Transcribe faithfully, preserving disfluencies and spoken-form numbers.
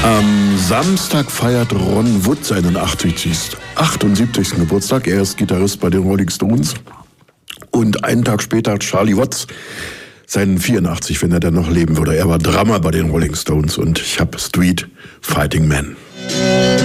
Am Samstag feiert Ron Wood seinen achtundsiebzigsten Geburtstag. Er ist Gitarrist bei den Rolling Stones. Und einen Tag später hat Charlie Watts seinen vierundachtzig, wenn er dann noch leben würde. Er war Drummer bei den Rolling Stones und ich habe Street Fighting Man.